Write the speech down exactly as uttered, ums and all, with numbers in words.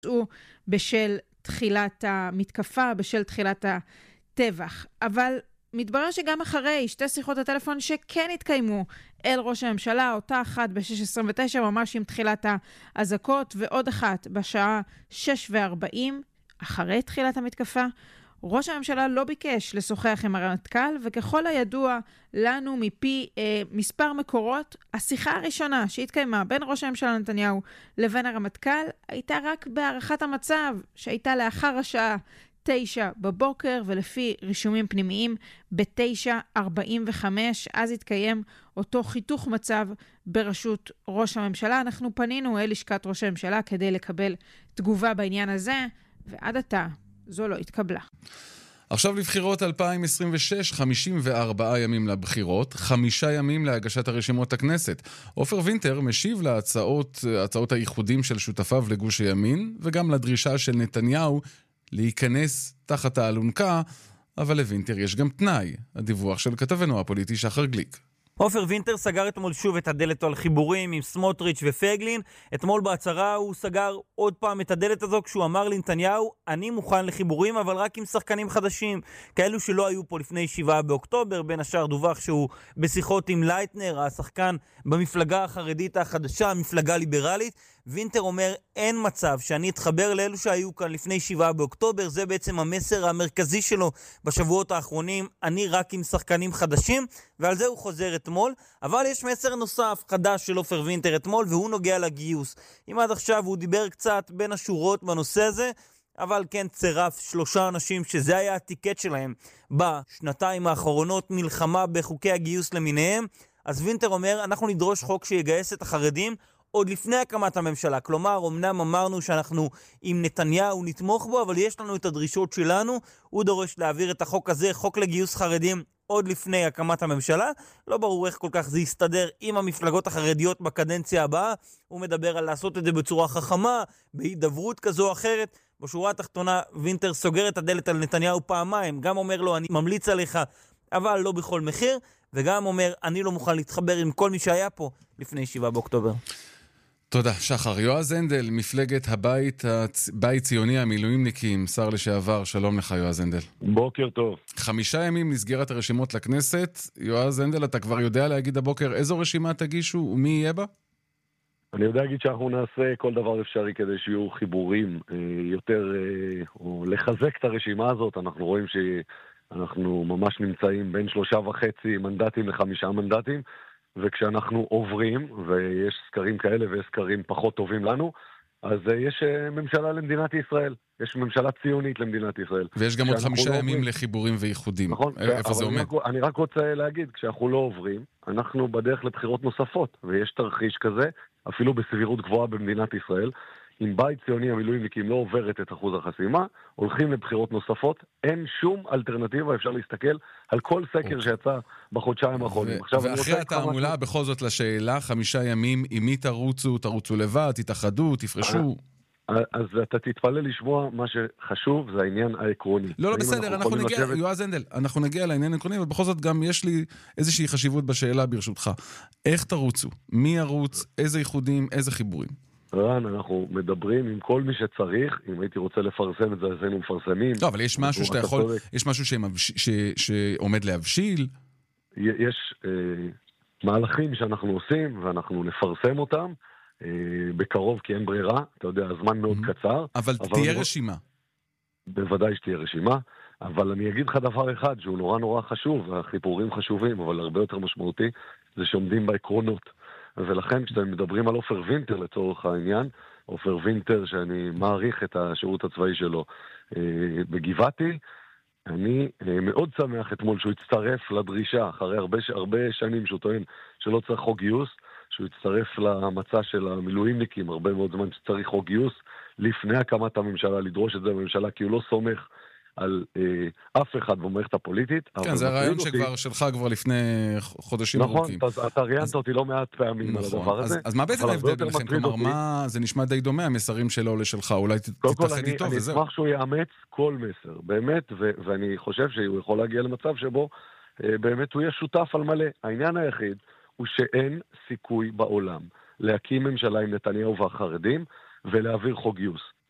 בשל תחילת המתקפה, בשל תחילת הטבח. אבל מתברר שגם אחרי שתי שיחות הטלפון שכן התקיימו אל ראש הממשלה, אותה אחת ב-שש עשרים ותשע ממש עם תחילת האזעקות, ועוד אחת בשעה שש וארבעים אחרי תחילת המתקפה, ראש הממשלה לא ביקש לשוחח עם הרמטכ"ל, וככל הידוע לנו מפי אה, מספר מקורות, השיחה הראשונה שהתקיימה בין ראש הממשלה נתניהו לבין הרמטכ"ל הייתה רק בהערכת המצב שהייתה לאחר השעה תשע בבוקר, ולפי רישומים פנימיים ב-תשע ארבעים וחמש, אז התקיים אותו חיתוך מצב בראשות ראש הממשלה. אנחנו פנינו אל לשכת ראש הממשלה כדי לקבל תגובה בעניין הזה, ועד עתה זו לא התקבלה. עכשיו לבחירות אלפיים עשרים ושש, חמישים וארבעה ימים לבחירות, חמישה ימים להגשת הרשימות לכנסת. עופר וינטר משיב להצעות, הצעות האיחודים של שותפיו לגוש הימין, וגם לדרישה של נתניהו להיכנס תחת האלונקה, אבל לוינטר יש גם תנאי, הדיווח של כתבנו הפוליטי שחר גליק. עופר וינטר סגר אתמול שוב את הדלת על חיבורים עם סמוטריץ' ופגלין. אתמול בהצהרה הוא סגר עוד פעם את הדלת הזו כשהוא אמר לנתניהו, אני מוכן לחיבורים אבל רק עם שחקנים חדשים, כאלו שלא היו פה לפני שבעה באוקטובר. בין השאר דווח שהוא בשיחות עם לייטנר, השחקן במפלגה החרדית החדשה, מפלגה ליברלית. וינטר אומר, אין מצב שאני אתחבר לאלו שהיו כאן לפני שבעה באוקטובר, זה בעצם המסר המרכזי שלו בשבועות האחרונים, אני רק עם שחקנים חדשים, ועל זה הוא חוזר אתמול. אבל יש מסר נוסף חדש של עופר וינטר אתמול, והוא נוגע לגיוס. אם עד עכשיו הוא דיבר קצת בין השורות בנושא הזה, אבל כן צירף שלושה אנשים שזה היה הטיקט שלהם בשנתיים האחרונות, מלחמה בחוקי הגיוס למיניהם. אז וינטר אומר, אנחנו נדרוש חוק שיגייס את החרדים עוד לפני הקמת הממשלה. כלומר, אמנם אמרנו שאנחנו עם נתניהו נתמוך בו, אבל יש לנו את הדרישות שלנו. הוא דורש להעביר את החוק הזה, חוק לגיוס חרדים, עוד לפני הקמת הממשלה. לא ברור איך כל כך זה יסתדר עם המפלגות החרדיות בקדנציה הבאה. הוא מדבר על לעשות את זה בצורה חכמה, בהידברות כזו או אחרת. בשורה התחתונה, וינטר סוגר את הדלת על נתניהו פעמיים. גם אומר לו, אני ממליץ עליך, אבל לא בכל מחיר. וגם אומר, אני לא מוכן להתחבר עם כל מי שהיה פה לפני שבעה באוקטובר. תודה, שחר. יועז הנדל, מפלגת הבית, בית ציוני המילואימניקים, שר לשעבר, שלום לך יועז הנדל. בוקר טוב. חמישה ימים נסגרת הרשימות לכנסת. יועז הנדל, אתה כבר יודע להגיד הבוקר איזו רשימה תגישו ומי יהיה בה? אני יודע להגיד שאנחנו נעשה כל דבר אפשרי כדי שיהיו חיבורים יותר, או לחזק את הרשימה הזאת. אנחנו רואים שאנחנו ממש נמצאים בין שלושה וחצי מנדטים לחמישה מנדטים, וכשאנחנו עוברים, ויש סקרים כאלה ויש סקרים פחות טובים לנו, אז יש ממשלה למדינת ישראל, יש ממשלה ציונית למדינת ישראל. ויש גם עוד חמישה ימים לחיבורים וייחודים. נכון, איפה זה עומד? אני רק רוצה להגיד, כשאנחנו לא עוברים, אנחנו בדרך לבחירות נוספות, ויש תרחיש כזה, אפילו בסבירות גבוהה במדינת ישראל, אם בית ציוני המילואימניקים לא עוברת את אחוז החסימה, הולכים לבחירות נוספות, אין שום אלטרנטיבה, אפשר להסתכל על כל סקר שיצא בחודשיים האחרונים. ואחרי התעמולה, בכל זאת לשאלה, חמישה ימים, עם מי תרוצו, תרוצו לבד, תתאחדו, תפרשו? אז אתה תתפלא לשמוע, מה שחשוב זה העניין העקרוני. לא, לא, בסדר, אנחנו נגיע, יועז הנדל, אנחנו נגיע לעניין העקרוני, אבל בכל זאת גם יש לי איזושהי חשיבות בשאלה ברשותך. איך תרוצו? מי ירוץ? איזה ייחודים? איזה חיבורים? רן, אנחנו מדברים עם כל מי שצריך, אם הייתי רוצה לפרסם את זה, אז היינו מפרסמים. לא, אבל יש משהו שאתה יכול, יש משהו שעומד להבשיל? יש אה, מהלכים שאנחנו עושים, ואנחנו נפרסם אותם אה, בקרוב, כי אין ברירה, אתה יודע, הזמן מאוד קצר. אבל תהיה רשימה. בוודאי שתהיה רשימה, אבל אני אגיד לך דבר אחד, שהוא נורא נורא חשוב, החיבורים חשובים, אבל הרבה יותר משמעותי, זה שעומדים בעקרונות. ולכן כשאתם מדברים על עופר וינטר לצורך העניין, עופר וינטר שאני מעריך את השירות הצבאי שלו אה, בגבעתי, אני אה, מאוד שמח אתמול שהוא הצטרף לדרישה, אחרי הרבה, הרבה שנים שהוא טוען שלא צריך חוק גיוס, שהוא הצטרף למצע של המילואימניקים, הרבה מאוד זמן שצריך חוק גיוס, לפני הקמת הממשלה, לדרוש את זה בממשלה, כי הוא לא סומך על אה, אף אחד במערכת הפוליטית. כן, זה הרעיון שכבר שלך כבר לפני חודשים ארוכים. נכון, אז אתה ראיינת אותי לא מעט פעמים על הדבר הזה. אז מה בעצם ההבדל ביניכם? כלומר, מה, זה נשמע די דומה, המסרים שלו לשלך, אולי תתאחד איתו וזהו. אני אשמח שהוא יאמץ כל מסר, באמת, ואני חושב שהוא יכול להגיע למצב שבו באמת הוא יהיה שותף על מלא. העניין היחיד הוא שאין סיכוי בעולם להקים ממשלה עם נתניהו והחרדים ולהעביר חוק גיוס.